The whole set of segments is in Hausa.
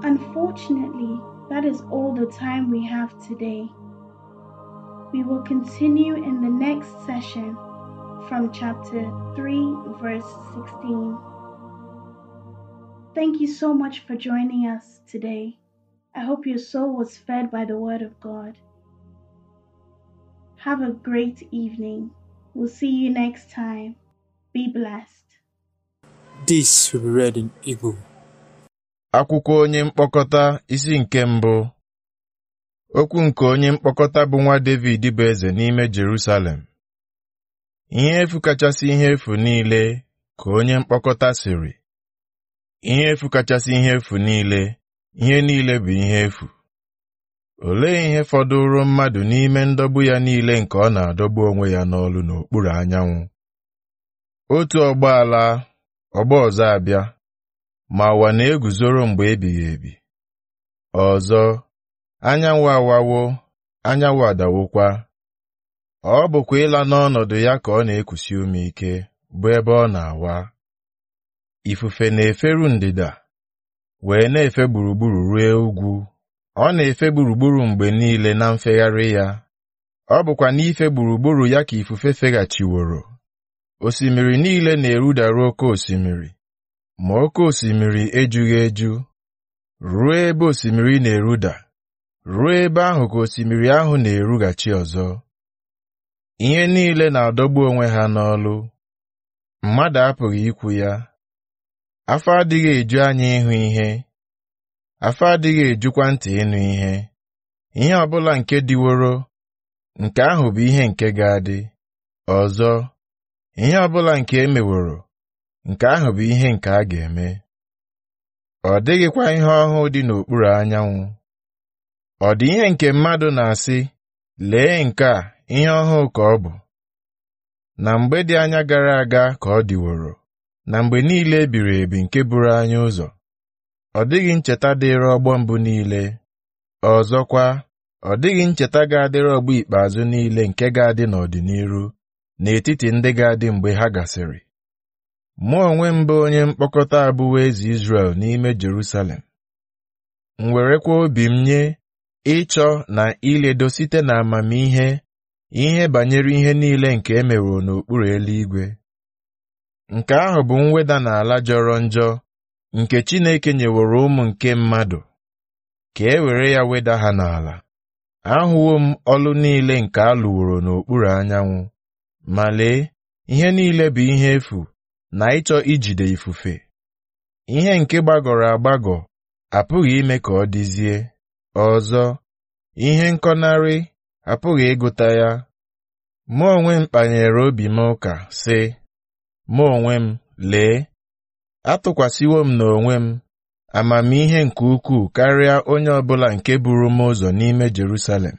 Unfortunately, that is all the time we have today. We will continue in the next session from chapter 3, verse 16. Thank you so much for joining us today. I hope your soul was fed by the Word of God. Have a great evening. We'll see you next time. Be blessed. This will be read in Igbo. Akwụkwọ onye mkpokọta isi nke mbụ. Okwu nke onye mkpokọta bụ nwa David bụ eze n'ime Jerusalem. Ihe efu kachasị ihe efu niile ka onye mkpokọta sịrị. Ihe efu kachasị ihe efu niile, ihe niile bụ ihe efu. Olee ihe fọdụrụ mmadụ n'ime ndọgbu ya niile nke ọ na-adọgbu onwe ya n'ọlụ n'okpuru anyanwụ? Otu ọgbọ ala, ọgbọ ọzọ abịa, ma ụwa na-eguzoro mgbe ebighị ebi. Ọzọ, anyanwụ awawo, anyanwụ adawokwa. Ọ bụkwa ịla n'ọnọdụ ya ka ọ na-ekusi ume ike, bụ ebe ọ na-awa. Ifufe na-eferu ndịda, wee na-efe gburugburu ruo ugwu. Ọ na-efe gburugburu mgbe niile na mfegharị ya. Ọ bụkwa n'ife gburugburu ya ka ifufe feghachiworo. Osimiri niile na-erudaru oke osimiri, ma oke osimiri ejughị eju. Ruo ebe osimiri na-eruda, ruo ebe ahụ ka osimiri ahụ na-erughachi ọzọ. Ihe niile na-adọgbu onwe ha n'ọlụ, mmadụ apụghị ikwu ya. Afọ adịghị eju anya ịhụ ihe, afọ adịghị ejukwa ntị ịnụ ihe. Ihe ọbụla nke dịworo, nke ahụ bụ ihe nke ga-adị. Ọzọ, ihe ọbụla nke emeworo, nke ahụ bụ ihe nke a ga-eme. Ọ dịghịkwa ihe ọhụụ dị n'okpuru anyanwụ. Ọ dị ihe nke mmadụ na-asị, lee nke a, ihe ọhụụ ka ọ bụ. Na mgbe dị anya gara aga ka ọ dịworo, na mgbe niile ebiri ebi nke buru anyị ụzọ. Ọ dịghị ncheta dịrị ọgbọ mbụ niile. Ọzọkwa, ọ dịghị ncheta ga-adịrị ọgbọ ikpeazụ niile nke ga-adị n'ọdịnihu, n'etiti ndị ga-adị mgbe ha gasịrị. Mụ onwe m bụ onye mkpokọta abụọ eze Izrel n'ime Jerusalem. M werekwa obi m nye ịchọ na iledo site na amamihe ihe banyere ihe niile nke e meworo n'okpuru eluigwe. Nke ahụ bụ mweda n'ala jọrọ njọ nke Chineke nyeworo ụmụ nke mmadụ, ka e were ya weda ha n'ala. Ahụwo m ọlụ niile nke a lụworo n'okpuru anyanwụ, ma lee, ihe niile bụ ihe efu na ịchọ ijide ifufe. Ihe nke gbagọrọ agbagọ apụghị ime ka ọ dịzie. Ọzọ, ihe nkọnarị apụghị ịgụta ya. Mụ onwe m kpanyere obi m ụka, sị, mụ onwe m, lee, atụkwasịwo m n'onwe m amamihe nke ukwuu karịa onye ọbụla nke buru m ụzọ n'ime Jerusalem.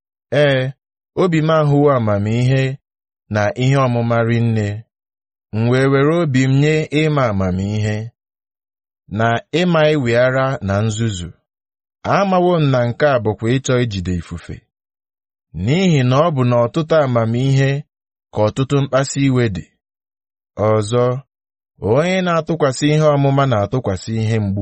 Obi m ahụwo amamihe na ihe ọmụma rinne. M wee were obi m nye ịma amamihe na ịma iwe ara na nzuzu. Amawo m na nke a bụkwa ịchọ ijide ifufe. N'ihi na ọ bụ n'ọtụtụ amamihe ka ọtụtụ mkpasi iwe dị. Ọzọ, onye na-atụkwasị ihe ọmụma na-atụkwasị ihe mgbu.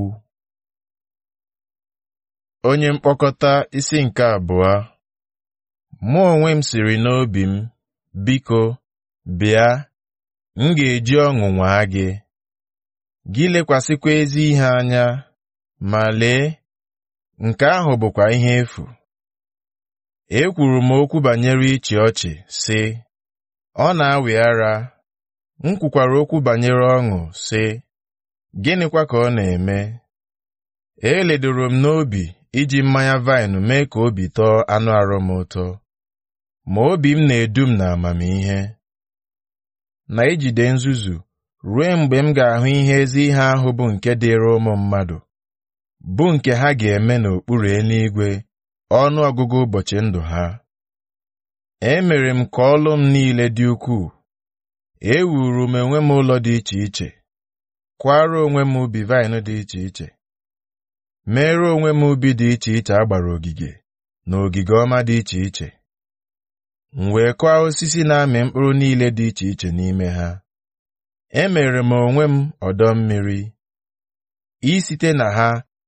Onye mkpokọta isi nke abụọ. Mụ onwe m sịrị n'obi m, biko, bịa, m ga-eji ọṅụ nwaa gị. Gị lekwasịkwa ezi ihe anya, ma lee, nke ahụ bụkwa ihe efu. Ekwuru m okwu banyere ịchị ọchị, sị, ọ na-awị ara. M kwukwara okwu banyere ọṅụ, sị, gịnịkwa ka ọ na-eme? Eledoro m n'obi iji mmanya vaịnụ mee ka obi tọọ anụ arụ m ụtọ, ma obi m na-edu m n'amamihe na ijide nzuzu ruo mgbe m ga-ahụ ihe ezi ihe ahụ bụ nke dịrị ụmụ mmadụ, bụ nke ha ga-eme n'okpuru eluigwe ọnụ ọgụgụ ụbọchị ndụ ha. Emere m ka ọlụ m niile dị ukwuu. Ewuru m onwe m ụlọ dị iche iche, kwara onwe m ubi vaịnụ dị iche iche, mere onwe m ubi dị iche iche a gbara ogige na ogige ọma dị iche iche. M wee kụọ osisi na-amị mkpụrụ niile dị iche iche n'ime ha. Emere m onwe m ọdọ mmiri, isite na ha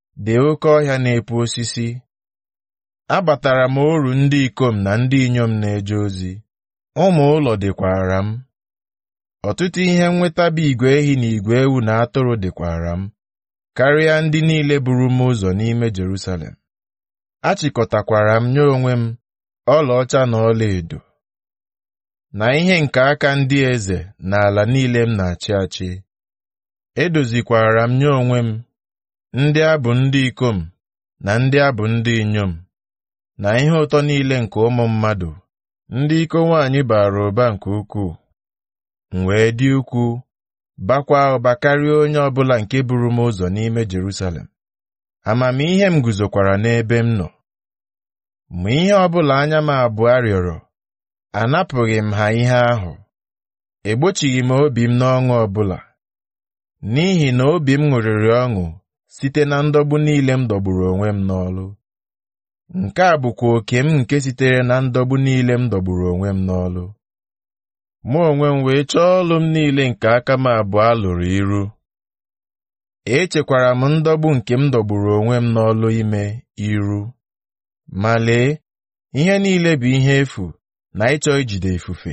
dị oke ọhịa na-epu osisi. Abatara m oru ndị ikom na ndị inyom na-eje ozi, ụmụ ụlọ dịkwara m. Ọtụtụ ihe nnweta bụ igwe ehi na igwe ewu na atụrụ dịkwara m, karịa ndị niile buru m ụzọ n'ime Jerusalem. Achịkọtakwara m nye onwe m ọlaọcha na ọlaedo, na ihe nke aka ndị eze n'ala niile m na-achị achị. Edozikwara m nye onwe m ndị abụ ndị ikom na ndị abụ ndị inyom, na ihe ụtọ niile nke ụmụ mmadụ, ndị iko nwaanyị bara ụba nke ukwuu. M wee dị ukwuu, bakwa ụba karịa onye ọbụla nke buru m ụzọ n'ime Jerusalem. Amamihe m guzokwara n'ebe m nọ. Ma ihe ọbụla anya m abụọ rịọrọ, anapụghị m ha ihe ahụ. Egbochighị m obi m n'ọṅụ ọbụla, n'ihi na obi m ṅụrịrị ọṅụ site na ndọgbu niile m dọgburu onwe m n'ọlụ. Nke a bụkwa oke m nke sitere na ndọgbu niile m dọgburu onwe m n'ọlụ. Mụ onwe m wee chọọ ọlụ m niile nke aka m abụọ lụrụ iru. Echekwara m ndọgbu nke m dọgburu onwe m n'ọlụ ime iru. Ma lee, ihe niile bụ ihe efu na ịchọ ijide ifufe.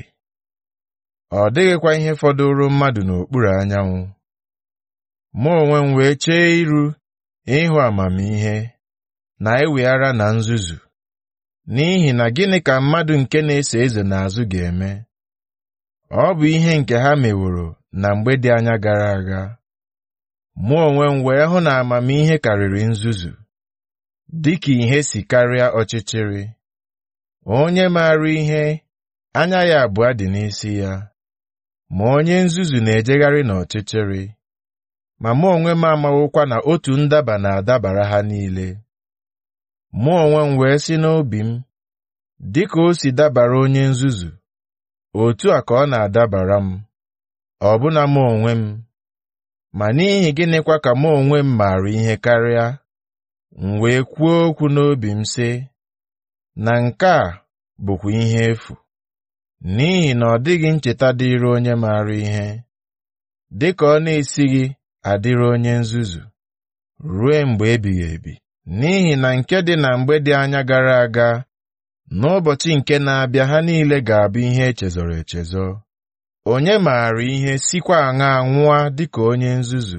Ọ dịghịkwa ihe fọdụrụ mmadụ n'okpuru anyanwụ. Mụ onwe m wee chee iru ịhụ amamihe na eweghara na nzuzu, n'ihi na gịnị ka mmadụ nke na-eso eze n'azụ ga-eme? Ọ bụ ihe nke ha meworo na mgbe dị anya gara aga. Mụ onwe m wee hụ na amamihe karịrị nzuzu, dịka ihe si karịa ọchịchịrị. Onye maara ihe, anya ya abụọ dị n'isi ya, ma onye nzuzu na-ejegharị n'ọchịchịrị. Ma mụ onwe m amawokwa na otu ndaba na-adabara ha niile. Mụ onwe m wee sị n'obi m, dịka o si dabara onye nzuzu, otu a ka ọ na-adabara m, ọbụna mụ onwe m. Ma n'ihi gịnịkwa ka mụ onwe m maara ihe karịa? M wee kwuo okwu n'obi m sị, na nke a bụkwa ihe efu, n'ihi na ọ dịghị ncheta dịrị onye maara ihe, dịka ọ na-esighị adịrị onye nzuzu, ruo mgbe ebighị ebi. N'ihi na nke dị na mgbe dị anya gara aga, n'ụbọchị nke na-abịa ha niile ga-abụ ihe echezọrọ echezọ. Onye maara ihe sikwa aṅaa nwụọ dịka onye nzuzu?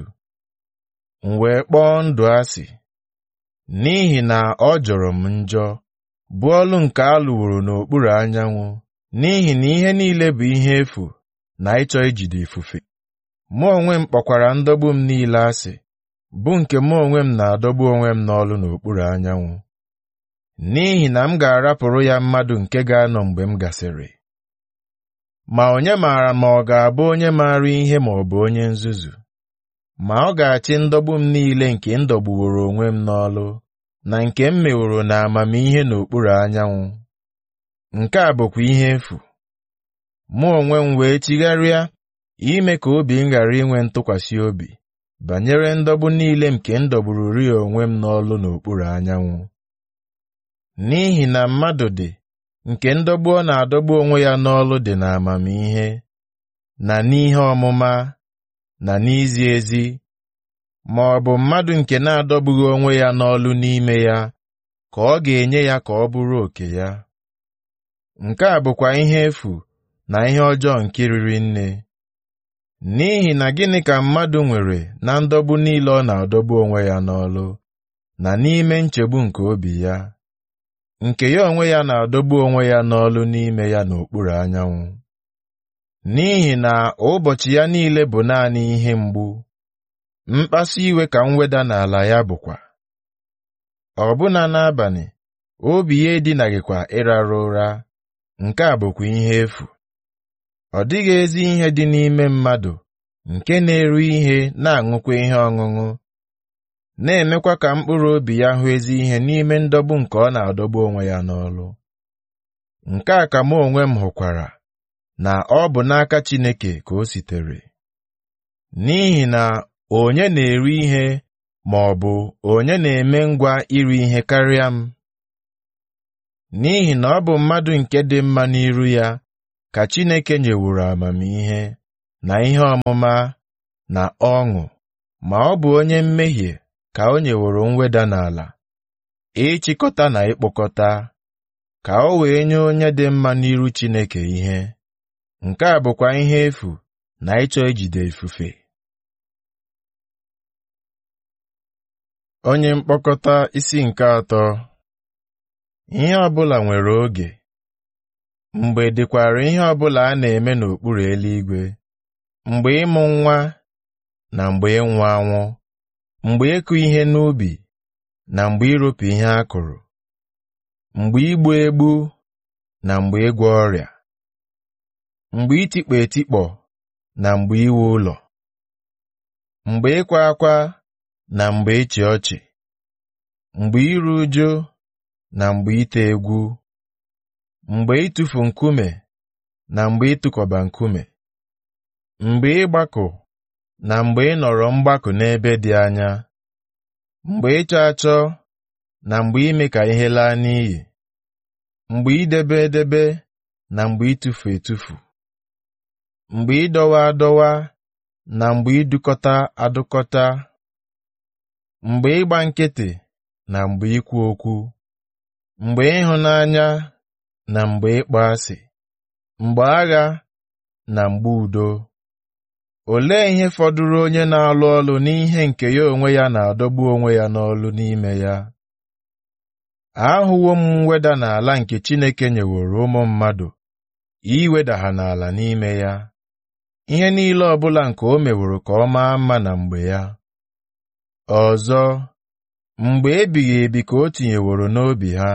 M wee kpọọ ndụ asị, n'ihi na ọ jọrọ m njọ, bụ ọlụ nke a lụworo n'okpuru anyanwụ, n'ihi na ihe niile bụ ihe efu na ịchọ ijide ifufe. Mụ onwe m kpọkwara ndọgbu m niile asị, bụ nke mụ onwe m na-adọgbu onwe m n'ọlụ n'okpuru anyanwụ, n'ihi na m ga-arapụrụ ya mmadụ nke ga-anọ mgbe m gasịrị. Ma onye maara ma ọ ga-abụ onye maara ihe ma ọ bụ onye nzuzu? Ma ọ ga-achị ndọgbu m niile nke m dọgbuworo onwe m n'ọlụ, na nke m meworo na amamihe n'okpuru anyanwụ. Nke a bụkwa ihe efu. Mụ onwe m wee chigharịa ime ka obi m ghara inwe ntụkwasị obi banyere ndọgbu niile nke m dọgbururi onwe m n'ọlụ n'okpuru anyanwụ. N'ihi na mmadụ dị nke ndọgbu ọ na-adọgbu onwe ya n'ọlụ dị na amamihe, na n'ihe ọmụma, na n'izi ezi, ma ọ bụ mmadụ nke na-adọgbughị onwe ya n'ọlụ n'ime ya, ka ọ ga-enye ya ka ọ bụrụ oke ya. Nke a bụkwa ihe efu na ihe ọjọọ nke riri nne. N'ihi na gịnị ka mmadụ nwere na ndọgbu niile ọ na-adọgbu onwe ya n'ọlụ, na n'ime nchegbu nke obi ya, nke ya onwe ya na-adọgbu onwe ya n'ọlụ n'ime ya n'okpuru anyanwụ? N'ihi na ụbọchị ya niile bụ naanị ihe mgbu, mkpasu iwe ka mweda n'ala ya bụkwa. Ọbụna n'abalị, obi ya edinaghịkwa ịrara ụra. Nke a bụkwa ihe efu. Ọ dịghị ezi ihe dị n'ime mmadụ nke na-eru ihe na-aṅụkwa ihe ọṅụṅụ, na-emekwa ka mkpụrụ obi ya hụ ezi ihe n'ime ndọgbu nke ọ na-adọgbu onwe ya n'ọlụ. Nke a ka mụ onwe m hụkwara, na ọ bụ n'aka Chineke ka o sitere. N'ihi na onye na-eri ihe ma ọ bụ onye na-eme ngwa iri ihe karịa m? N'ihi na ọ bụ mmadụ nke dị mma n'iru ya ka Chineke nyeworo amamihe na ihe ọmụma na ọṅụ, ma ọ bụ onye mmehie ka o nyeworo mweda n'ala, ịchịkọta na ịkpọkọta, ka o wee nye onye dị mma n'iru Chineke ihe. Nke a bụkwa ihe efu na ịchọ ijide ifufe. Onye mkpokọta isi nke 3. Ihe ọbụla nwere oge. Mgbe dịkwara ihe ọbụla a na-eme n'okpuru eluigwe, mgbe ịmụ nwa na mgbe ịnwụ anwụ, mgbe ịkụ ihe n'ubi na mgbe iropu ihe a kụrụ, mgbe igbu egbu na mgbe ịgwọ ọrịa, mgbe itikpọ etikpọ na mgbe iwu ụlọ, mgbe ịkwa akwa na mgbe ịchị ọchị, mgbe iru uju na mgbe ite egwu, mgbe ịtụfu nkume na mgbe ịtụkọba nkume, mgbe ịgbakọ na mgbe ịnọrọ mgbakọ n'ebe dị anya, mgbe ịchọ achọ na mgbe ime ka ihe laa n'iyi, mgbe idebe edebe na mgbe ịtụfu etufu, mgbe ịdọwa adọwa na mgbe idukọta adụkọta, mgbe ịgba nkịtị na mgbe ikwu okwu, mgbe ịhụnanya na mgbe ịkpọ asị, mgbe agha na mgbe udo. Olee ihe fọdụrụ onye na-alụ ọlụ n'ihe nke ya onwe ya na-adọgbu onwe ya n'ọlụ n'ime ya? Ahụwo m mweda n'ala nke Chineke nyeworo ụmụ mmadụ, iweda ha n'ala n'ime ya. Ihe niile ọbụla nke o meworo ka ọ maa mma na mgbe ya. Ọzọ, mgbe ebighị ebi ka o tinyeworo n'obi ha.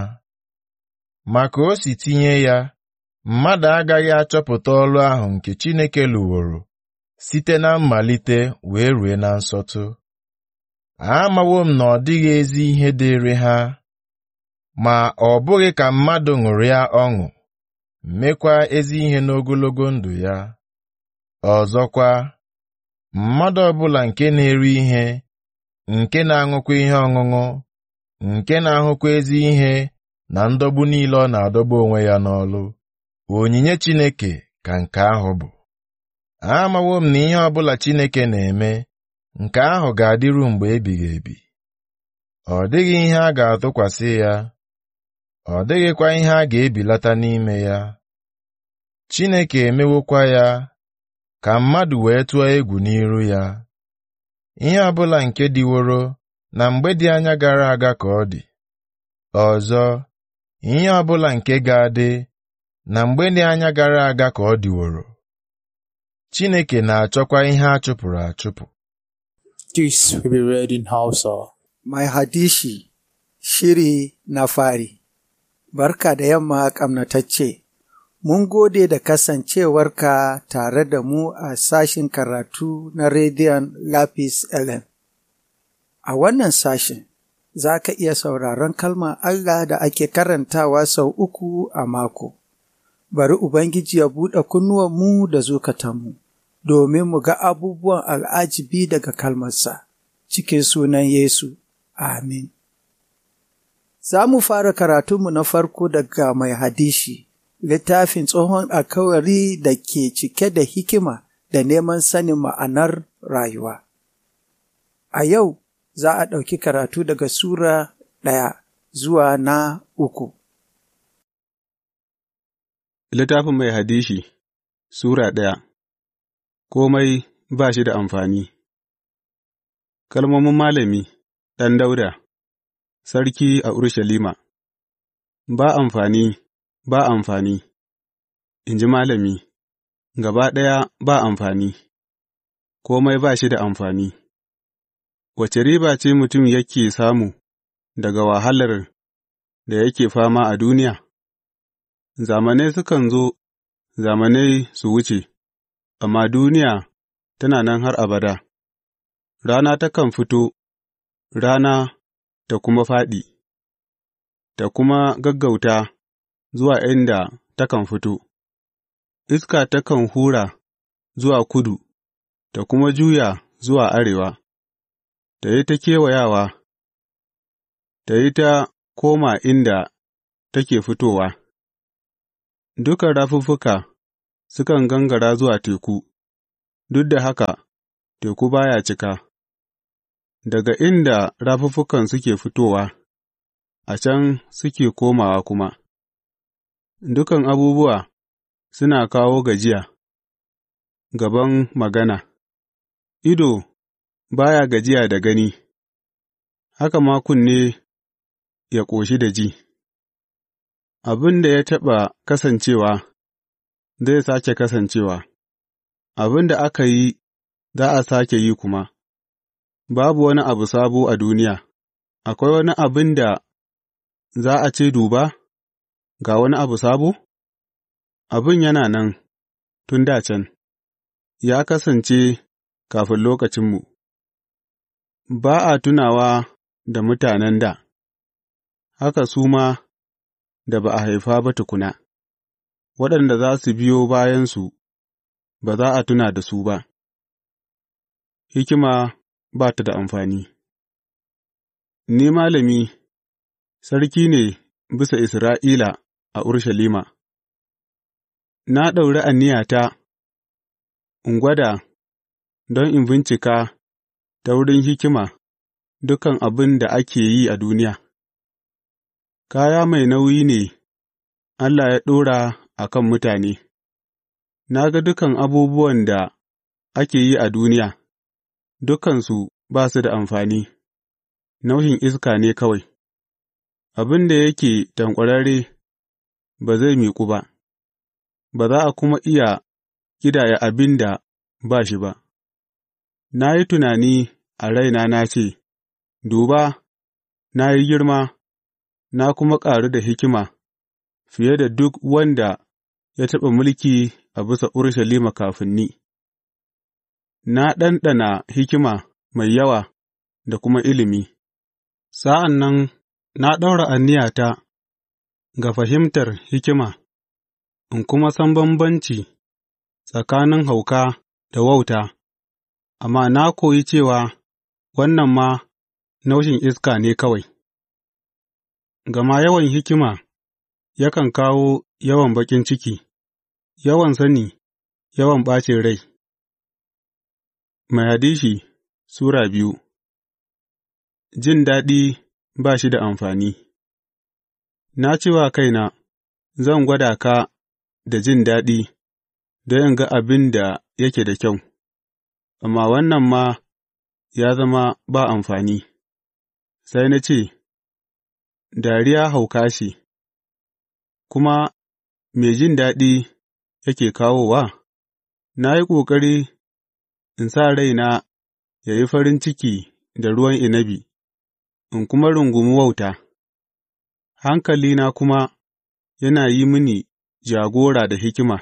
Ma ka o si tinye ya, mmadụ agaghị achọpụta ọlụ ahụ nke Chineke lụworo site na mmalite wee rue na nsọtụ. Amawo m na ọ dịghị ezi ihe dịrị ha, ma ọ bụghị ka mmadụ ṅụrịa ọṅụ, mekwa ezi ihe n'ogologo ndụ ya. Ọzọkwa, mmadụ ọbụla nke na-eri ihe, nke na-aṅụkwa ihe ọṅụṅụ, nke na-ahụkwa ezi ihe na ndọgbu niile ọ na-adọgbu onwe ya n'ọlụ, onyinye Chineke ka nke ahụ bụ. Amawo m na ihe ọbụla Chineke na-eme, nke ahụ ga-adịru mgbe ebighị ebi. Ọ dịghị ihe a ga-atụkwasị ya, ọ dịghịkwa ihe a ga-ebilata n'ime ya. Chineke emewokwa ya ka mmadụ wee tụọ egwu n'iru ya. Ihe ọbụla nke dịworo na mgbe dị anya gara aga ka ọ dị. Ọzọ, ihe ọbụla nke ga-adị na mgbe dị anya gara aga ka ọ dịworo. Chineke na-achọkwa ihe a chụpụrụ achụpụ. This will be read in Hausa. Mai hadishi, shiri na fari. Barka da yamma ƙamnatacce. Mun gode da kasancewarka tare da mu a sashin karatu na Rediyon Lapis LM. A wannan sashin, za ka iya sauraron kalmar Allah da ake karantawa sau 3 a mako. Bari Ubangiji ya buɗe kunnuwanmu da zukatanmu, domin mu ga abubuwan al'ajibi daga kalmarsa, cikin sunan Yesu. Amin. Za mu fara karatunmu na farko daga Mai hadishi, littafin tsohon alkawari da ke cike da hikima da neman sanin ma'anar rayuwa. A yau za a ɗauki karatu daga Sura 1 zuwa na 3. Littafin Mai hadishi, Sura 1. Komai ba shi da amfani. Kalmomin malami, ɗan Dauda, sarki a Urushalima. Ba amfani, ba amfani, in ji malami, gaba ɗaya ba amfani, komai ba shi da amfani. Wace riba ce mutum yake samu daga wahalar da yake fama a duniya? Zamanai sukan zo, zamanai su wuce, amma duniya tana nan har abada. Rana takan fito, rana ta kuma fāɗi, ta kuma gaggauta zuwa inda takan fito. Iska takan hura zuwa kudu, ta kuma juya zuwa arewa, ta yi ta kewayawa, ta yi ta koma inda take fitowa. Dukan rafuffuka sukan gangara zuwa teku, duk da haka teku ba ya cika. daga inda rafuffukan suke fitowa, a can suke komawa kuma, dukan abubuwa suna kawo gajiya gaban magana, ido ba ya gajiya da gani, haka ma kunne ya ƙoshi da ji. Abin da ya taɓa kasancewa zai sāke kasancewa, abin da aka yi za a sāke yi kuma, babu wani abu sabo a duniya, akwai wani abin da za a ce duba, ga wani abu sabo? Abin yana nan tun dā can, ya kasance kafin lokacinmu, ba a tunawa da mutanen dā, haka su ma da ba a haifa ba tukuna, waɗanda za su biyo bayansu ba za a tuna da su ba. Hikima ba ta da amfani. Ni malami, sarki ne bisa Isra'ila a Urushalima, na ɗauri aniyata in gwada don in bincika ta wurin hikima dukan abin da ake yi a duniya. Kaya mai nauyi ne Allah ya ɗora a kan mutane, na ga dukan abubuwan da ake yi a duniya, dukansu ba su da amfani, nauyin iska ne kawai, abin da yake tanƙwararre ba zai miƙu ba, ba za a kuma iya ƙidaya abin da ba shi ba. Na yi tunani a raina na ce, Duba, na yi girma, na kuma ƙaru da hikima fiye da duk wanda ya taɓa mulki a bisa Urushalima kafin ni. Na ɗanɗana hikima mai yawa da kuma ilimi, sa'an nan na ɗaura aniyata ga fahimtar hikima, in kuma san bambanci tsakanin hauka da wauta, amma na koyi cewa wannan ma naushin iska ne kawai. Gama yawan hikima yakan kawo yawan baƙin ciki, yawan sani, yawan ɓacin rai. Mai hadishi Sura 2. Jin daɗi ba shi da amfani. Na ce wa kaina, zan gwada ka da jin daɗi don in ga abin da yake da kyau, amma wannan ma ya zama ba amfani. Sai na ce, dariya hauka ce, kuma me jin daɗi yake kawowa? Na yi ƙoƙari in sa raina ya yi farin ciki da ruwan inabi, in kuma rungumi wauta, hankalina kuma yana yi mini jagora da hikima.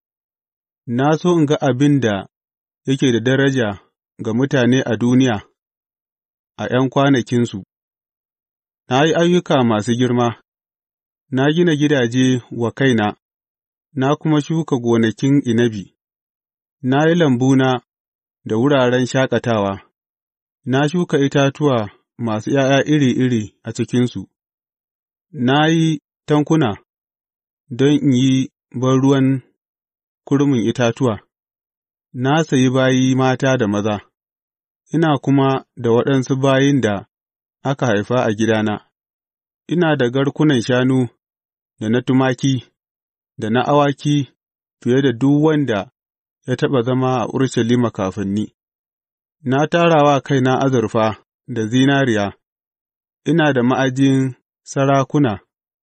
Na so in ga abin da yake da daraja ga mutane a duniya a ’yan kwanakinsu. Na yi ayyuka masu girma, na gina gidaje wa kaina, na kuma shuka gonakin inabi, na yi lambuna da wuraren shaƙatawa, na shuka itatuwa masu ’ya'ya iri iri a cikinsu, na yi tankuna don in yi banruwan kurmin itatuwa, na sayi bayi mata da maza, ina kuma da waɗansu bayin da aka haifa a gidana, ina da garkunan shanu da na tumaki, da na awaki fiye da duk wanda ya taɓa zama a Urushalima kafin ni. Na tara wa kaina azurfa da zinariya, ina da ma'ajin sarakuna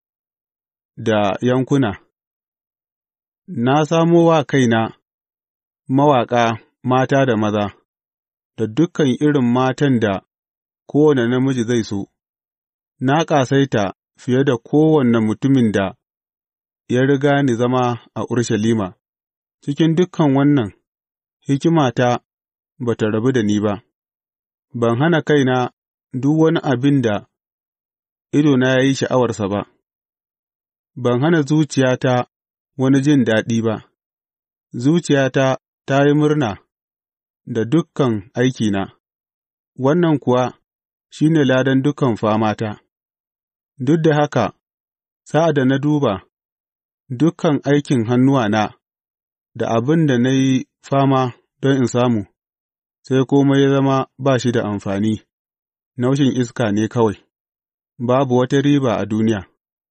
da yankuna, na samo wa kaina mawaƙa mata da maza, da dukan irin matan da kowane namiji zai so, na ƙasaita fiye da kowane mutumin da ya riga ni zama a Urushalima, cikin dukan wannan, hikimata ba tă rabu da ni ba, ban hana kaina duk wani abin da idona ya yi sha'awarsa ba, ban hana zuciyata wani jin daɗi ba, zuciyata ta yi murna da dukan aikina, wannan kuwa shi ne ladan dukan famata. Duk da haka, sa'ad da na duba dukan aikin hannuwana da abin da na yi fama don in samu, sai kome ya zama ba shi da amfani, naushin iska ne kawai, babu wata riba a duniya.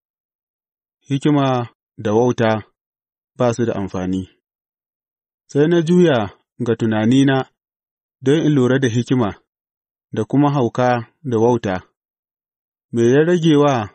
Hikima da wauta ba su da amfani. Sai na juya ga tunanina don in lura da hikima da kuma hauka da wauta. Me ya rage wa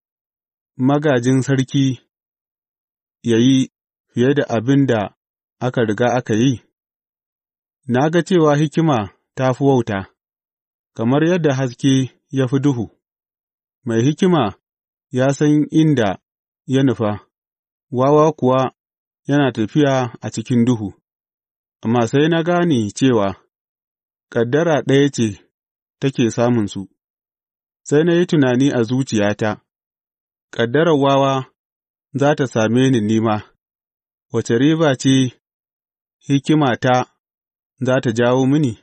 magājin sarki ya yi fiye da abin da aka riga aka yi? Na ga cewa hikima ta fi wauta, kamar yadda haske ya fi duhu, mai hikima ya san inda ya nufa, wawa kuwa yana tafiya a cikin duhu. Amma sai na gane cewa ƙaddara ɗaya ce take samunsu, sai na yi tunani a zuciyata, ƙaddarar wawa za ta same ni ni ma, wace riba ce hikimata za ta jawo mini?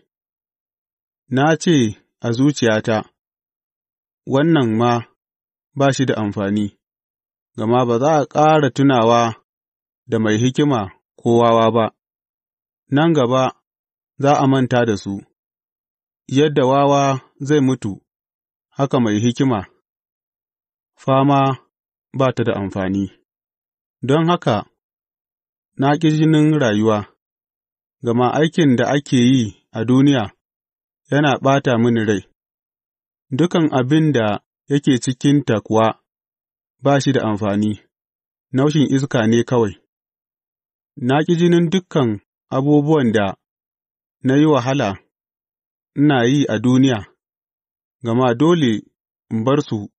Na ce a zuciyata, wannan ma ba shi da amfani, gama ba za a ƙara tunawa da mai hikima ko wawa ba, nan gaba za a manta da su, yadda wawa zai mutu, haka mai hikima fama ba ta da amfani. Don haka na ƙi jinin rayuwa, gama aikin da ake yi a duniya yana ɓata mini rai, dukan abin da yake cikinta kuwa ba shi da amfani, naushin iska ne kawai. Na ƙi jinin dukan abubuwan da na yi wahala ina yi a duniya, gama dole in bar su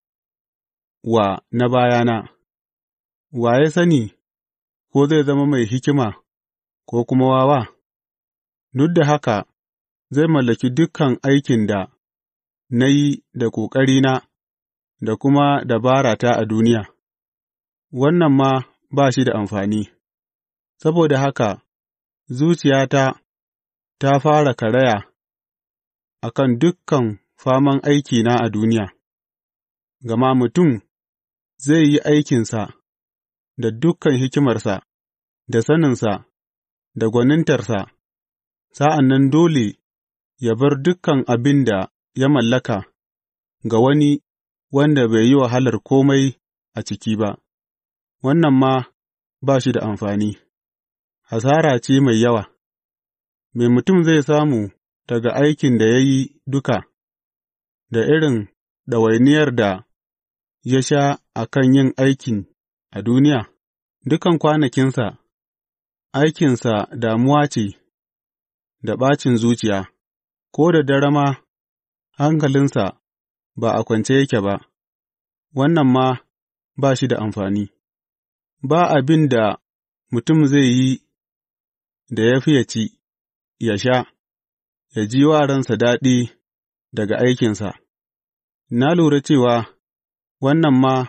wa na bayana. Wa ya sani ko zai zama mai hikima ko kuma wawa? Duk da haka zai mallaki dukan aikin da na yi da ƙoƙarina da kuma dabarata a duniya, wannan ma ba shi da amfani. Saboda haka zuciyata ta fara karaya a kan dukan faman aikina a duniya, gama mutum zai yi aikinsa da dukan hikimarsa, da saninsa, da gwanintarsa, sa'an nan dole ya bar dukan abin da ya mallaka ga wani wanda bai yi wahalar kome a ciki ba, wannan ma ba shi da amfani, hasara ce mai yawa. Me mutum zai samu daga aikin da ya yi duka, da irin ɗawainiyar da ya sha a kan yin aikin a duniya? Dukan kwanakinsa, aikinsa damuwa ce da ɓacin zuciya, ko da dare ma hankalinsa ba a kwance yake ba, wannan ma ba shi da amfani. Ba abin da mutum zai yi da ya fi ya ci, ya sha, ya ji wa ransa daɗi daga aikinsa. Na lura cewa wannan ma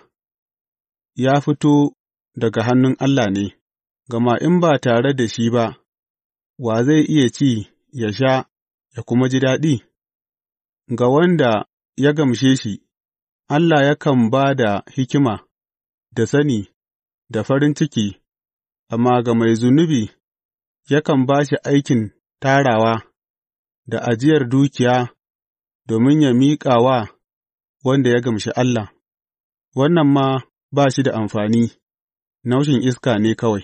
ya fito daga hannun Allah ne, gama in ba tare da shi ba, wa zai iya ci, ya sha, ya kuma ji daɗi? Ga wanda ya gamshe shi, Allah yakan ba da hikima, da sani, da farin ciki, amma ga mai zunubi yakan ba shi aikin tarawa da ajiyar dukiya domin ya miƙa wa wanda ya gamshi Allah, wannan ma ba shi da amfani, naushin iska ne kawai.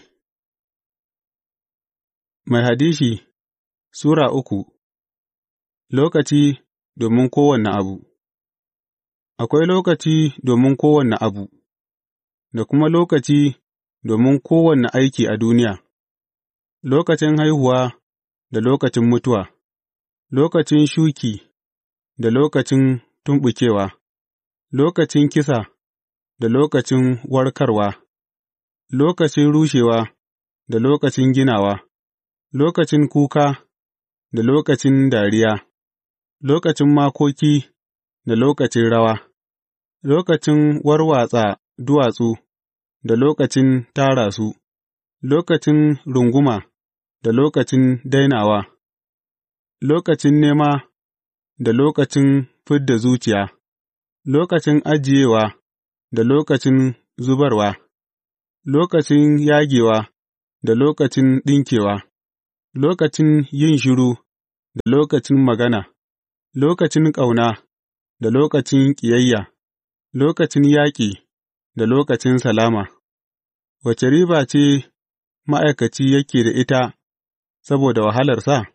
Mai hadishi Sura uku. Lokaci domin kowane abu. Akwai lokaci domin kowane abu, da kuma lokaci domin kowane aiki a duniya, lokacin haihuwa da lokacin mutuwa, lokacin shuki da lokacin tumɓukewa, lokacin kisa da lokacin warkarwa, lokacin rushewa da lokacin ginawa, lokacin kuka da lokacin dariya, lokacin makoki da lokacin rawa, lokacin warwatsa duwatsu da lokacin tara su, lokacin runguma da lokacin dainawa, lokacin nema da lokacin fid da zuciya, lokacin ajiyewa da lokacin zubarwa, lokacin yagewa da lokacin ɗinkewa, lokacin yin shiru da lokacin magana, lokacin ƙauna da lokacin ƙiyayya, lokacin yaƙi da lokacin salama, wace riba ce ma'aikaci yake da ita saboda wahalarsa?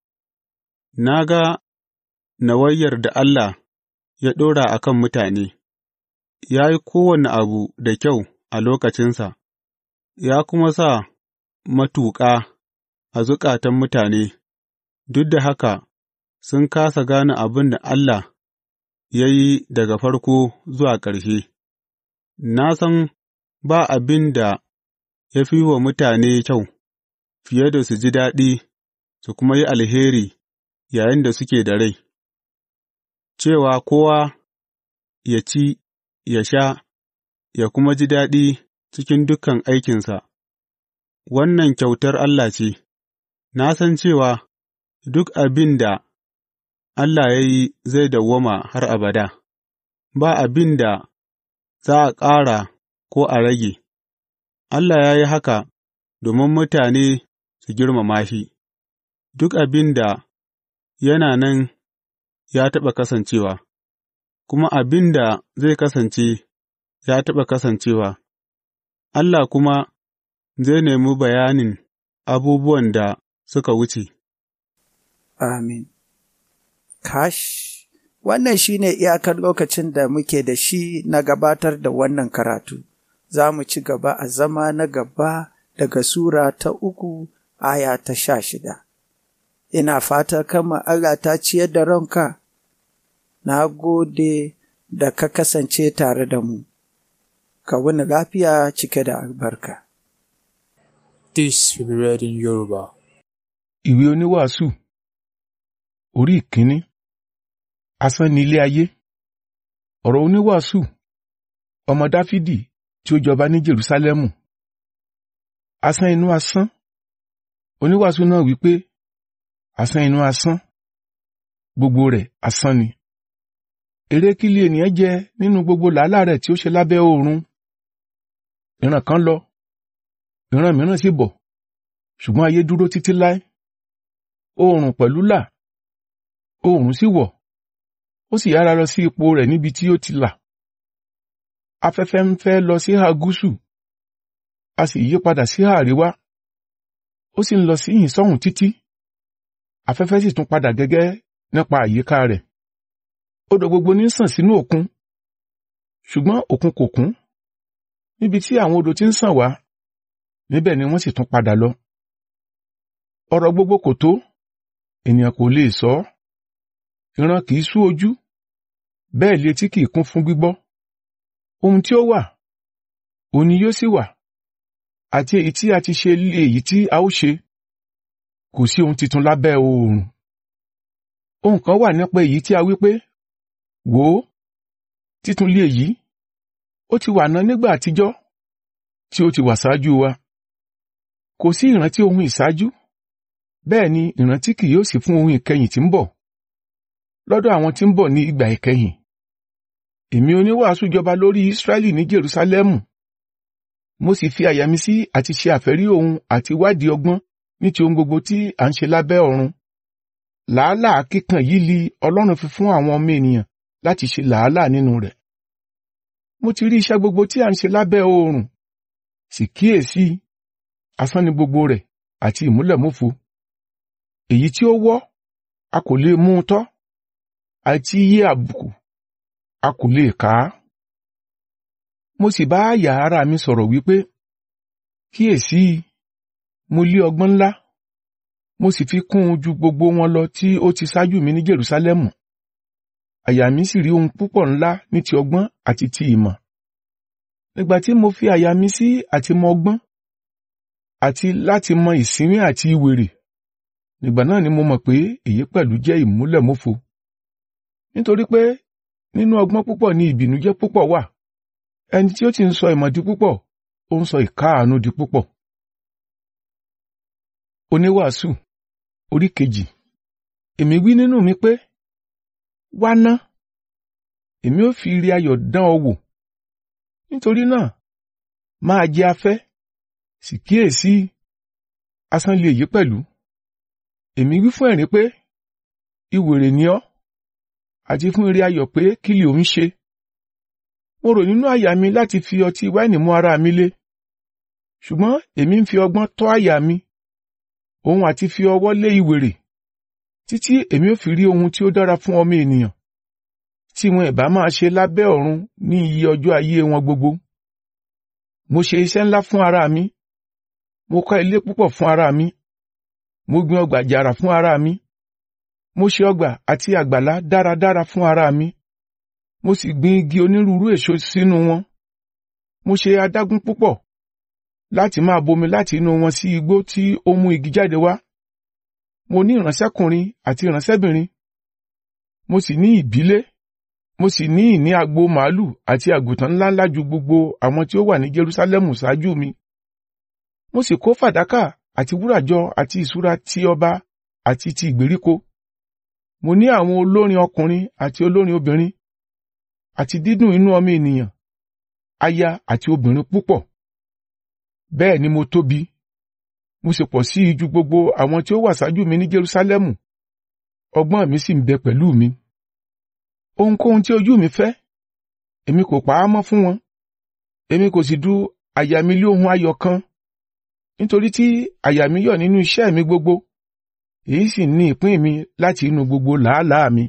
Na ga nawayar da Allah ya ɗora a kan mutane, ya yi kowane abu da kyau a lokacinsa, ya kuma sa matuƙa a zukatan mutane, duk da haka sun kāsa gane abin da Allah ya yi daga farko zuwa ƙarshe. Na san ba abin da ya fi wa mutane kyau fiye da su ji daɗi su kuma yi alheri yayinda suke da rai, cewa kowa ya ci, ya sha, ya kuma ji daɗi cikin dukan aikinsa, wannan kyautar Allah ce, na san cewa duk abin da Allah ya yi zai dawwama har abada, ba abin da za a ƙara ko a rage, Allah ya yi haka domin mutane su girmama shi, duk abin da yana nan ya taɓa kasancewa, kuma abin da zai kasance ya taɓa kasancewa, Allah kuma zai nemi bayanin abubuwan da suka wuce. Amin. Kash, wannan shi ne iyakar lokacin da muke da shi na gabatar da wannan karatu. Za mu ci gaba a zama na gaba daga Sura ta 3 aya ta 16. Ina fata kama Allah ta ciyar da ranka, na gode da ka kasance tare da mu, ka wuni lafiya cike da albarka. This will be read in Yoruba. Ìwé oníwàásù, orí ìkíní. Asán ni ilé ayé. Ọ̀rọ̀ oníwàásù, ọmọ Dáfídì tí ó jọba ní Jerúsálẹ́mù. Asán inú asán. Oníwàásù náà wí pé, asán inú asán, gbogbo rẹ̀ asán ni. Èrè kí li ènìyàn jẹ nínú gbogbo làálàá rẹ̀ tí ó ṣe lábẹ́ oòrùn. Ìran kan lọ, ìran mìíràn sì bọ̀, ṣùgbọ́n ayé dúró títí láé. Oòrùn pẹ̀lú là, oòrùn sì wọ̀, ó sì yára lọ sí ipò rẹ̀ níbi tí ó ti là. Afẹ́fẹ́ ń fẹ́ lọ sí ìhà gúúsù, a sì yí padà sí ìhà àríwá, ó sì ń lọ sí ìhìn sọ́hùn títí. Afẹ́fẹ́ sì tún padà gẹ́gẹ́ nípa àyíká rẹ̀. Odò gbogbo ní sàn sínú òkun, ṣùgbọ́n òkun kò kún. Níbi tí àwọn odò ti ń sàn wá, níbẹ̀ ni wọ́n sì tún padà lọ. Ọ̀rọ̀ gbogbo kò tó, ènìyàn kò lè sọ ọ́. Ìran kì í sú ojú, bẹ́ẹ̀ li etí kì í kún fún gbígbọ́. Ohun tí ó wà, òun ni yóò sì wà, àti èyí tí a ti ṣe lé èyí tí a ó ṣe. Kò sí ohun titun lábẹ́ oòrùn. Ohun kan wà nípa èyí tí a wí pé, wò ó, titun lé èyí, ó ti wà náà nígbà àtijọ́, tí ó ti wà ṣáájú wa. Kò sí ìrántí ohun ìṣáájú, bẹ́ẹ̀ ni ìrántí kì yóò sí fún ohun ìkẹyìn tí ń bọ̀. Lọ́dọ̀ àwọn tí ń bọ̀ ní ìgbà ìkẹyìn. Èmi oníwàásù jọba lórí Ísírẹ́lì ní Jerúsálẹ́mù. Mo sì fi àyà mi sí àti ṣe àfẹ́rí ohun àti wádìí ọgbọ́n ní ti ohun gbogbo tí à ń ṣe lábẹ́ ọ̀run. Làálàá kíkan yìí li Ọlọ́run fi fún àwọn ọmọ ènìyàn láti ṣe làálàá nínú rẹ̀. Mo ti rí iṣẹ́ gbogbo tí à ń ṣe lábẹ́ oòrùn, sì kíyèsí, asán ni gbogbo rẹ̀ àti ìmúlẹ̀múfo. Èyí tí ó wọ́, a kò lè mú un tọ́, àti iye àbùkù, a kò lè kà á. Mo sì bá àyà ara mi sọ̀rọ̀ wípé, kíyèsí, mo lé ọgbọ́n ńlá, mo sì fi kún un ju gbogbo wọn lọ tí ó ti ṣáájú mi ní Jerúsálẹ́mù. Àyà mi sì rí ohun púpọ̀ ńlá ní ti ọgbọ́n àti ti ìmọ̀. Nígbà tí mo fi àyà mi sí àti mọ ọgbọ́n, àti láti mọ ìsínwín àti ìwèrè, nígbà náà ni mo mọ̀ pé èyí pẹ̀lú jẹ́ ìmúlẹ̀múfo. Nítorí pé nínú ọgbọ́n púpọ̀ ni ìbìnújẹ́ púpọ̀ wà. Ẹni tí ó ti ń sọ ìmọ̀ di púpọ̀, ó ń sọ ìkáàánú di púpọ̀. Oníwàásù, orí 2. Èmi wí nínú mi pé, wá ná, èmi ó fi ire ayọ̀ dán ọ wò. Nítorí náà, máa jẹ afẹ́, sì kíyèsí, asán lé èyí pẹ̀lú. Èmi wí fún ẹ̀rín pé, ìwèrè ni ọ́, àti fún ire ayọ̀ pé kí lè òun ṣe. Mo rò nínú àyà mi láti fi ọtí wáìnì mú ara mi le, ṣùgbọ́n èmi ń fi ọgbọ́n tọ́ àyà mi, òun àti fi ọwọ́ lé ìwèrè, títí èmi ò fi rí ohun tí ó dára fún ọmọ ènìyàn, tí wọn ìbá máa ṣe lábẹ́ ọ̀run ní iye ọjọ́ ayé wọn gbogbo. Mo ṣe iṣẹ́ ńlá fún ara mi, mo kọ́ ilé púpọ̀ fún ara mi, mo gbin ọgbà àjàrà fún ara mi, mo ṣe ọgbà àti àgbàlá dáradára fún ara mi, mo sì gbin igi onírúurú èso sínú wọn. Mo ṣe adágún púpọ̀ láti máa bomi láti inú wọn sí igbó tí ó mú igi jáde wá. Mo ní ìránṣẹ́kùnrin àti ìránṣẹ́bìnrin, mo sì ní ìbílé, mo sì ní ìní agbo màálù àti àgùntàn ńláńlá ju gbogbo àwọn tí ó wà ní Jerúsálẹ́mù ṣáájú mi. Mo sì kó fàdákà àti wúrà jọ àti ìṣúra ti ọba àti ti ìgbèríko. Mo ní àwọn olórin ọkùnrin àti olórin obìnrin, àti dídùn inú ọmọ ènìyàn, aya àti obìnrin púpọ̀. Bẹ́ẹ̀ ni mo tóbi, mo sì pọ̀ sí i ju gbogbo àwọn tí ó wà ṣáájú mi ní Jerúsálẹ́mù, ọgbọ́n mi sì ń bẹ pẹ̀lú mi. Ohunkóhun tí ojú mi fẹ́, èmi kò pa á mọ́ fún wọn, èmi kò sì du àyà mi lé ohun ayọ̀ kan, nítorí tí àyà mi yọ̀ nínú iṣẹ́ mi gbogbo, èyí sì ní ìpín mi láti inú gbogbo làálàá mi.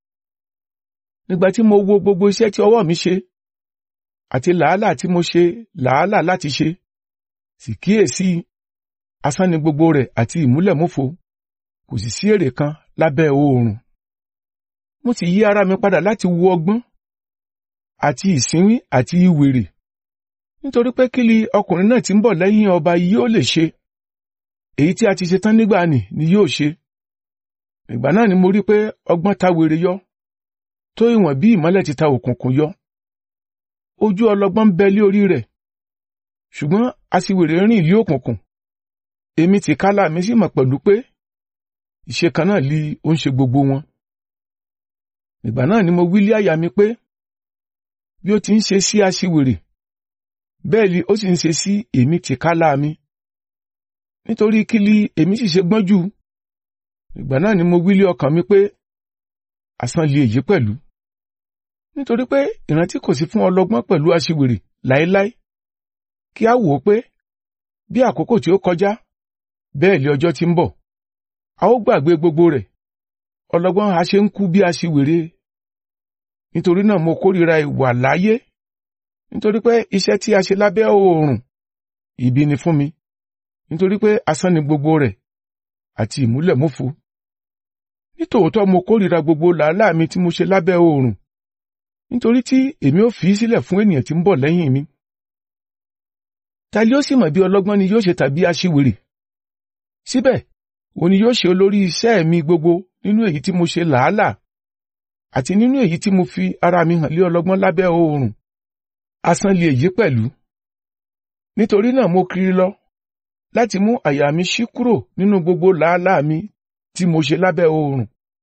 Nígbà tí mo wo gbogbo iṣẹ́ tí ọwọ́ mi ṣe, àti làálàá tí mo ṣe làálàá láti ṣe, sì kíyèsí, asán ni gbogbo rẹ̀ àti ìmúlẹ̀múfo, kò sì sí èrè kan lábẹ́ oòrùn. Mo sì yí ara mi padà láti wo ọgbọ́n, àti ìsínwín àti ìwèrè, nítorí pé kí ni ọkùnrin náà tí ń bọ̀ lẹ́yìn ọba yóò lè ṣe? Èyí tí a ti ṣe tán nígbà ni yóò ṣe. Ìgbà náà ni mo rí pé ọgbọ́n ta wèrè yọ, tó ìwọ̀n bí ìmọ́lẹ̀ ti ta òkùnkùn yọ. Ojú ọlọ́gbọ́n ń bẹ lé orí rẹ̀, ṣùgbọ́n aṣiwèrè rìn lé òkùnkùn. Èmi tìkálà mi sì mọ̀ pẹ̀lú pé ìṣe kan náà li ó ń ṣe gbogbo wọn. Ìgbà náà ni mo wí lé àyà mi pé, bí ó ti ń ṣe sí aṣiwèrè, bẹ́ẹ̀ ni ó sì ń ṣe sí èmi tìkálà mi. Nítorí kí li èmi sì ṣe gbọ́n jù? Ìgbà náà ni mo wí lé ọkàn mi pé, asán li èyí pẹ̀lú. Nítorí pé ìrántí kò sí fún ọlọ́gbọ́n pẹ̀lú aṣiwèrè láéláé. Kí a wò ó pé, bí àkókò tí ó kọjá, bẹ́ẹ̀ li ọjọ́ tí ń bọ̀, a ó gbàgbé gbogbo rẹ̀. Ọlọ́gbọ́n ha ṣe ń kú bí aṣiwèrè. Nítorí náà mo kórìíra ìwà láyé, nítorí pé iṣẹ́ tí a ṣe lábẹ́ oòrùn, ibi ni fún mi, nítorí pé asán ni gbogbo rẹ̀, àti ìmúlẹ̀múfo. Nítòótọ́ mo kórìíra gbogbo làálàá mi tí mo ṣe lábẹ́ oòrùn, nítorí tí èmi ó fi í sílẹ̀ fún ènìyàn tí ń bọ̀ lẹ́yìn mi. Ta ni ó sì mọ̀ bí ọlọ́gbọ́n ni yóò ṣe tàbí aṣiwèrè? Síbẹ̀, òun ni yóò ṣe olórí iṣẹ́ mi gbogbo nínú èyí tí mo ṣe làálàá, àti nínú èyí tí mo fi ara mi hàn lé ọlọ́gbọ́n lábẹ́ oòrùn. Asán li èyí pẹ̀lú. Nítorí náà mo kiri lọ, láti mú àyà mi ṣí kúrò nínú gbogbo làálàá mi tí mo ṣe lábẹ́ oòrùn.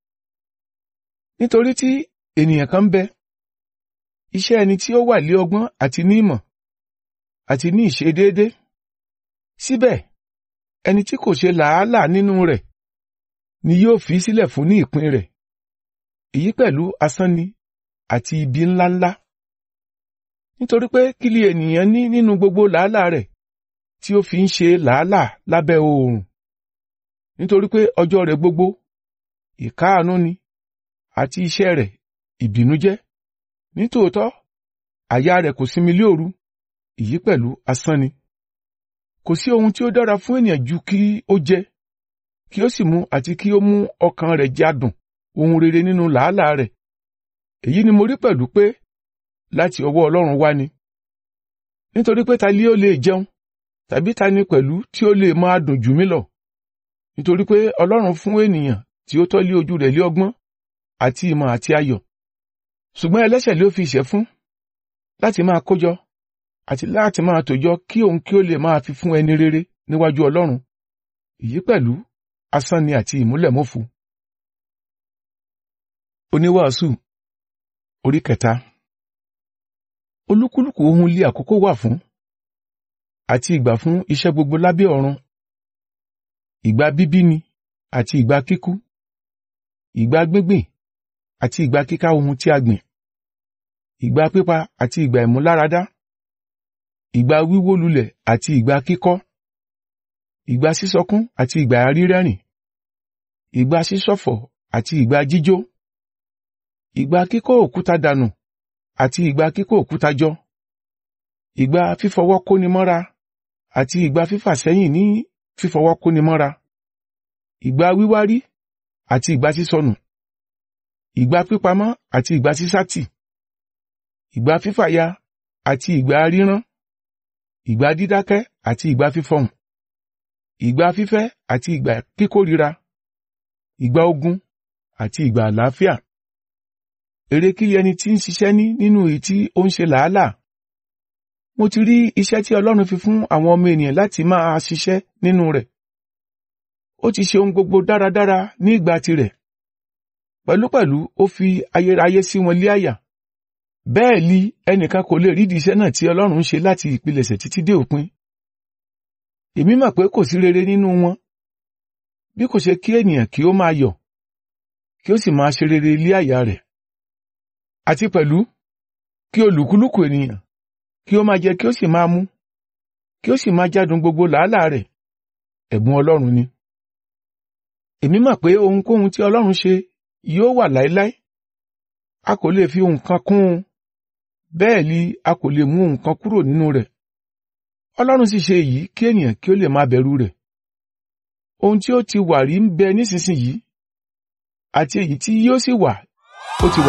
Nítorí tí ènìyàn kan ń bẹ, iṣẹ́ ẹni tí ó wà lé ọgbọ́n àti ní ìmọ̀, àti ní ìṣedéédé. Síbẹ̀, ẹni tí kò ṣe làálàá nínú rẹ̀ ni yóò fi sílẹ̀ fún ní ìpín rẹ̀. Èyí pẹ̀lú asán ni àti ibi ńláńlá. Nítorí pé kí li ènìyàn ní nínú gbogbo làálàá rẹ̀ tí ó fi ń ṣe làálàá lábẹ́ oòrùn? Nítorí pé ọjọ́ rẹ̀ gbogbo ìkáàánú ni, àti iṣẹ́ rẹ̀ ìbìnújẹ́. Nítòótọ́, àyà rẹ̀ kò sinmi lé òru, èyí pẹ̀lú asán ni. Kò sí ohun tí ó dára fún ènìyàn ju kí ó jẹ, kí ó sì mu àti kí ó mú ọkàn rẹ̀ jádùn ohun rere nínú làálàá rẹ̀. Èyí ni mo rí pẹ̀lú pé láti ọwọ́ Ọlọ́run wá ni. Nítorí pé ta ni ó lè jẹun, tàbí ta ni pẹ̀lú tí ó lè máa dùn jù mí lọ? Nítorí pé Ọlọ́run fún ènìyàn tí ó tọ́ lé ojú rẹ̀ lé ọgbọ́n àti ìmọ̀ àti ayọ̀. Ṣùgbọ́n ẹlẹ́ṣẹ̀ ló fi ìṣẹ́ fún, láti máa kójọ àti láti máa tòjọ kí òun kí ó lè máa fi fún ẹni rere níwájú Ọlọ́run. Èyí pẹ̀lú asán ni àti ìmúlẹ̀múfo. Oníwàásù orí 3. Olúkúlùkù ohun lé àkókò wà fún, àti ìgbà fún iṣẹ́ gbogbo lábẹ́ ọ̀run. Ìgbà bíbí ni àti ìgbà kíkú, ìgbà gbíngbìn àti ìgbà kíká ohun tí a gbìn, ìgbà pípa àti ìgbà ìmúláradá, ìgbà wíwó lulẹ̀ àti ìgbà kíkọ́, ìgbà sísọkún àti ìgbà rírẹ́rìn, ìgbà sísọ̀fọ̀ àti ìgbà jíjó, ìgbà kíkó òkúta dànù àti ìgbà kíkó òkúta jọ, ìgbà fífọwọ́ kóni mọ́ra àti ìgbà fífà sẹ́yìn ní fífọwọ́ kóni mọ́ra, ìgbà wíwárí àti ìgbà sísọnù, ìgbà pípamọ́ àti ìgbà sísátì, ìgbà fífàya àti ìgbà rírán, ìgbà dídákẹ́ àti ìgbà fífọhùn, ìgbà fífẹ́ àti ìgbà kíkórira, ìgbà ogun àti ìgbà àlàáfíà. Èrè kí ẹni tí ń ṣiṣẹ́ nínú èyí tí ó ń ṣe làálàá. Mo ti rí iṣẹ́ tí Ọlọ́run fi fún àwọn ọmọ ènìyàn láti máa ṣiṣẹ́ nínú rẹ̀. Ó ti ṣe ohun gbogbo dáradára ní ìgbà tirẹ̀. Pẹ̀lúpẹ̀lú ó fi ayérayé sí wọn lé àyà. Bẹ́ẹ̀ li ẹnìkan kò lè rídìí iṣẹ́ náà tí Ọlọ́run ń ṣe láti ìpilẹ̀ṣẹ̀ títí dé òpin. Èmi mọ̀ pé kò sí rere nínú wọn, bí kò ṣe kí ènìyàn kí ó máa yọ̀, kí ó sì máa ṣe rere lé àyà rẹ̀. Àti pẹ̀lú kí olúkúlùkù ènìyàn kí ó máa jẹ kí ó sì máa mu, kí ó sì máa jádùn gbogbo làálàá rẹ̀, ẹ̀bùn Ọlọ́run ni. Èmi mọ̀ pé ohunkóhun tí Ọlọ́run ṣe yóò wà láéláé. A kò lè fi ohun kan kún un, bẹ́ẹ̀ ni a kò lè mú ohun kan kúrò nínú rẹ̀. Ọlọ́run sì ṣe èyí kí ènìyàn kí ó lè máa bẹ̀rù rẹ̀. Ohun tí ó ti wà rí ń bẹ nísinsìnyí, àti èyí tí yóò sì wà, ó ti wà